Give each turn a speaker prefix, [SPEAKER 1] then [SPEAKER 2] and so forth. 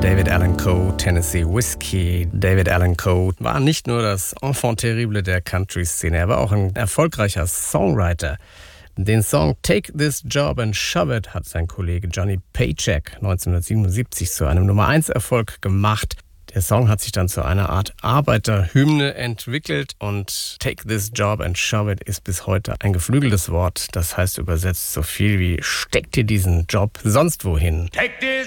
[SPEAKER 1] David Allan Coe, Tennessee Whiskey. David Allan Coe war nicht nur das Enfant terrible der Country-Szene, er war auch ein erfolgreicher Songwriter. Den Song Take This Job and Shove It hat sein Kollege Johnny Paycheck 1977 zu einem Nummer-1-Erfolg gemacht. Der Song hat sich dann zu einer Art Arbeiterhymne entwickelt und Take This Job and Shove It ist bis heute ein geflügeltes Wort. Das heißt übersetzt so viel wie steck dir diesen Job sonst wohin.